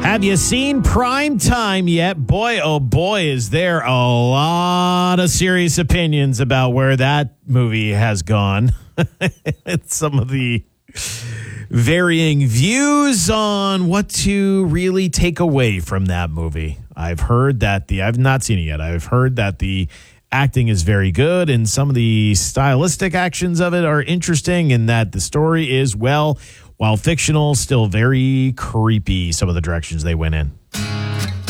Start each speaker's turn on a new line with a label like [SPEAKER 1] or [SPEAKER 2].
[SPEAKER 1] Have you seen Prime Time yet? Boy, oh boy, is there a lot of serious opinions about where that movie has gone. Some of the varying views on what to really take away from that movie. I've heard that I've not seen it yet. I've heard that the acting is very good and some of the stylistic actions of it are interesting and that the story is, well, while fictional, still very creepy, some of the directions they went in.